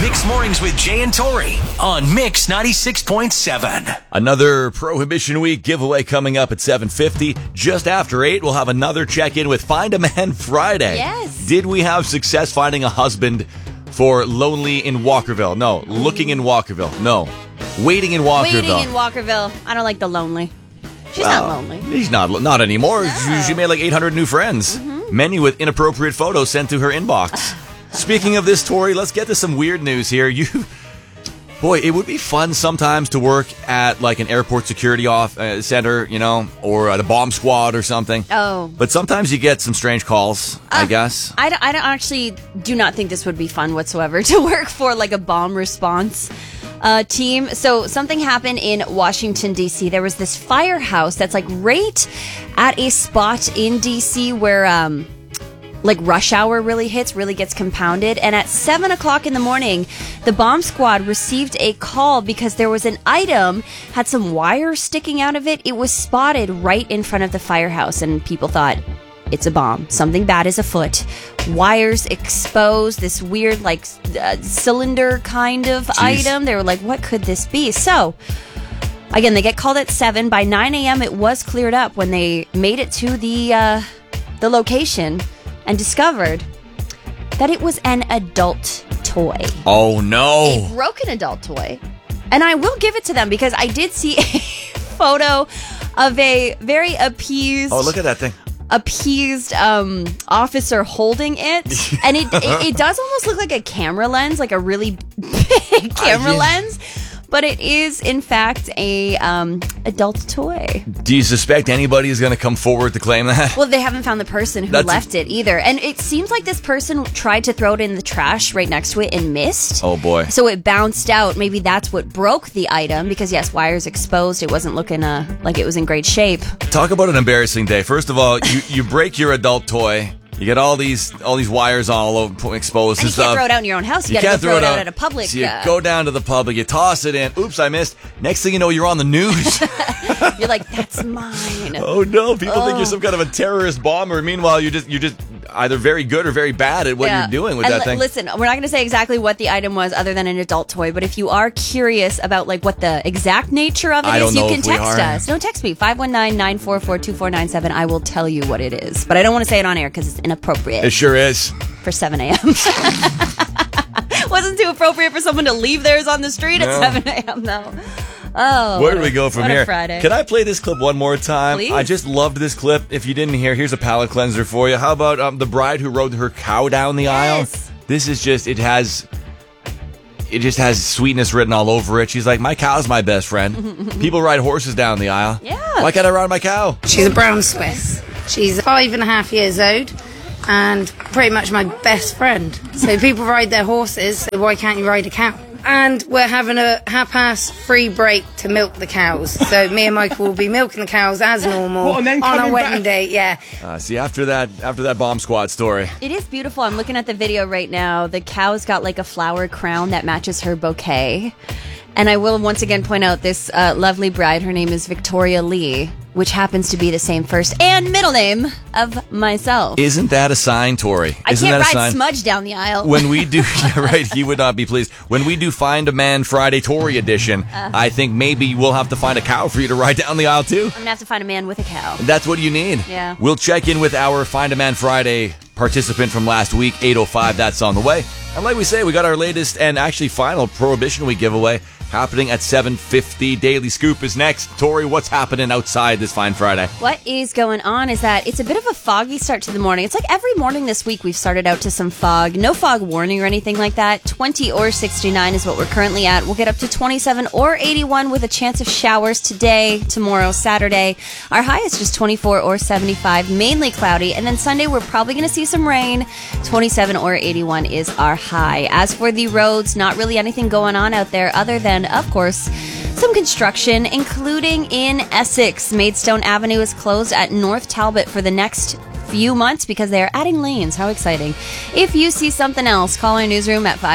Mix Mornings with Jay and Tori on Mix 96.7. Another Prohibition Week giveaway coming up at 7:50. Just after 8, we'll have another check-in with Find a Man Friday. Yes. Did we have success finding a husband for Lonely in Walkerville? No. Looking in Walkerville? No. Waiting in Walkerville? Waiting in Walkerville. I don't like the lonely. She's not lonely. He's not anymore. No. She made like 800 new friends. Many with inappropriate photos sent to her inbox. Speaking of this, Tori, let's get to some weird news here. Boy, it would be fun sometimes to work at like an airport security center, or at a bomb squad or something. Oh. But sometimes you get some strange calls, I guess. I do not think this would be fun whatsoever to work for like a bomb response team. So something happened in Washington, D.C. There was this firehouse that's like right at a spot in D.C. where like rush hour really gets compounded. And at 7 o'clock in the morning, the bomb squad received a call because there was an item, had some wires sticking out of it. It was spotted right in front of the firehouse, and people thought, it's a bomb. Something bad is afoot. Wires exposed, this weird like cylinder kind of item. They were like, what could this be? So again, they get called at 7. By 9 a.m., it was cleared up when they made it to the location and discovered that it was an adult toy. Oh, no. A broken adult toy. And I will give it to them because I did see a photo of a very appeased... Oh, look at that thing. Appeased officer holding it. And it does almost look like a camera lens, like a really big camera lens. But it is, in fact, a adult toy. Do you suspect anybody is going to come forward to claim that? Well, they haven't found the person who left it either. And it seems like this person tried to throw it in the trash right next to it and missed. Oh, boy. So it bounced out. Maybe that's what broke the item because, yes, wires exposed. It wasn't looking like it was in great shape. Talk about an embarrassing day. First of all, you break your adult toy. You get all these wires all over exposed and and stuff. You can't throw it out in your own house. You got to throw it out at a public. So you go down to the public, you toss it in. Oops, I missed. Next thing you know, you're on the news. You're like, that's mine. Oh no! People think you're some kind of a terrorist bomber. Meanwhile, you're just either very good or very bad at what you're doing with that thing. Listen, we're not going to say exactly what the item was, other than an adult toy. But if you are curious about like what the exact nature of it is, you can text us. No, text me 519-944-2497. I will tell you what it is, but I don't want to say it on air because it's inappropriate. It sure is. For 7 a.m. Wasn't too appropriate for someone to leave theirs on the street at 7 a.m. though. Oh, where do we go from here? Friday. Can I play this clip one more time? Please? I just loved this clip. If you didn't hear, here's a palate cleanser for you. How about the bride who rode her cow down the aisle? This is just, it just has sweetness written all over it. She's like, my cow's my best friend. People ride horses down the aisle. Yeah. Why can't I ride my cow? She's a brown Swiss. She's 5.5 years old and pretty much my best friend. So people ride their horses, so why can't you ride a cow? And we're having a half-past free break to milk the cows. So me and Michael will be milking the cows as normal on our wedding day. Yeah. See, after that bomb squad story. It is beautiful. I'm looking at the video right now. The cow's got like a flower crown that matches her bouquet. And I will once again point out this lovely bride. Her name is Victoria Lee, which happens to be the same first and middle name of myself. Isn't that a sign, Tori? I can't ride Smudge down the aisle. When we do, yeah, right, he would not be pleased. When we do Find a Man Friday Tori edition, I think maybe we'll have to find a cow for you to ride down the aisle too. I'm going to have to find a man with a cow. That's what you need. Yeah. We'll check in with our Find a Man Friday participant from last week, 8:05. That's on the way. And like we say, we got our latest and actually final Prohibition Week giveaway happening at 7:50. Daily Scoop is next. Tori, what's happening outside this fine Friday? What is going on is that it's a bit of a foggy start to the morning. It's like every morning this week we've started out to some fog. No fog warning or anything like that. 20 or 69 is what we're currently at. We'll get up to 27 or 81 with a chance of showers today, tomorrow, Saturday. Our high is just 24 or 75, mainly cloudy. And then Sunday we're probably going to see some rain. 27 or 81 is our high. As for the roads, not really anything going on out there other than, of course, some construction, including in Essex. Maidstone Avenue is closed at North Talbot for the next few months because they are adding lanes. How exciting. If you see something else, call our newsroom at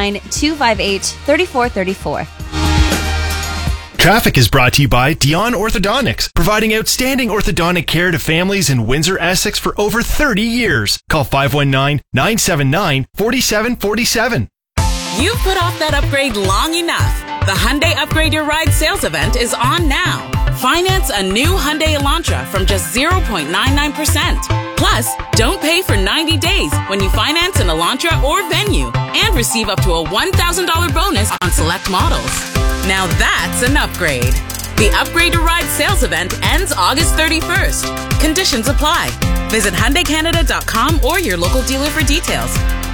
519-258-3434. Traffic is brought to you by Dion Orthodontics, providing outstanding orthodontic care to families in Windsor, Essex for over 30 years. Call 519-979-4747. You've put off that upgrade long enough. The Hyundai Upgrade Your Ride sales event is on now. Finance a new Hyundai Elantra from just 0.99%. Plus, don't pay for 90 days when you finance an Elantra or Venue and receive up to a $1,000 bonus on select models. Now that's an upgrade. The Upgrade Your Ride sales event ends August 31st. Conditions apply. Visit HyundaiCanada.com or your local dealer for details.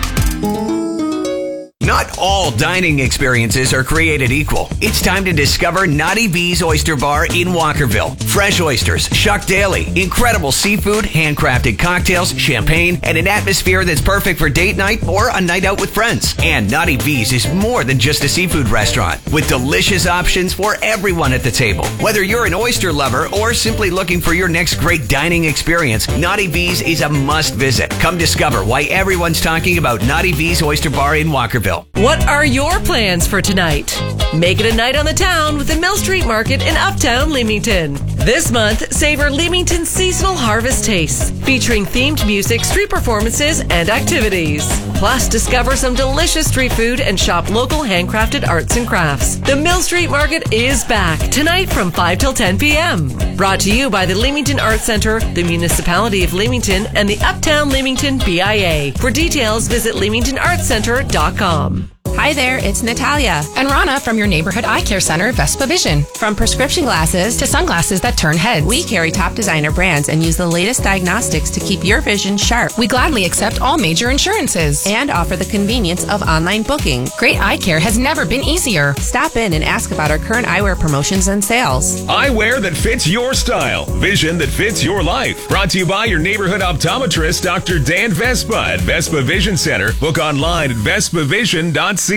Not all dining experiences are created equal. It's time to discover Naughty B's Oyster Bar in Walkerville. Fresh oysters, shucked daily, incredible seafood, handcrafted cocktails, champagne, and an atmosphere that's perfect for date night or a night out with friends. And Naughty B's is more than just a seafood restaurant, with delicious options for everyone at the table. Whether you're an oyster lover or simply looking for your next great dining experience, Naughty B's is a must visit. Come discover why everyone's talking about Naughty B's Oyster Bar in Walkerville. What are your plans for tonight? Make it a night on the town with the Mill Street Market in Uptown Leamington. This month, savor Leamington's seasonal harvest tastes, featuring themed music, street performances, and activities. Plus, discover some delicious street food and shop local handcrafted arts and crafts. The Mill Street Market is back tonight from 5 till 10 p.m. Brought to you by the Leamington Arts Centre, the Municipality of Leamington, and the Uptown Leamington BIA. For details, visit leamingtonartscentre.com. Hi there, it's Natalia and Rana from your neighborhood eye care center, Vespa Vision. From prescription glasses to sunglasses that turn heads, we carry top designer brands and use the latest diagnostics to keep your vision sharp. We gladly accept all major insurances and offer the convenience of online booking. Great eye care has never been easier. Stop in and ask about our current eyewear promotions and sales. Eyewear that fits your style. Vision that fits your life. Brought to you by your neighborhood optometrist, Dr. Dan Vespa at Vespa Vision Center. Book online at vespavision.ca.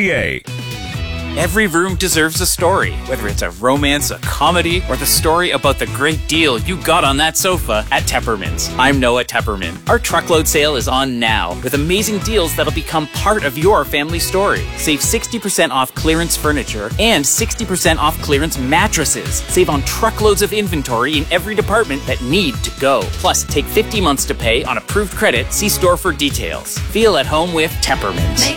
Every room deserves a story, whether it's a romance, a comedy, or the story about the great deal you got on that sofa at Tepperman's. I'm Noah Tepperman. Our truckload sale is on now with amazing deals that'll become part of your family story. Save 60% off clearance furniture and 60% off clearance mattresses. Save on truckloads of inventory in every department that need to go. Plus, take 50 months to pay on approved credit. See store for details. Feel at home with Tepperman's.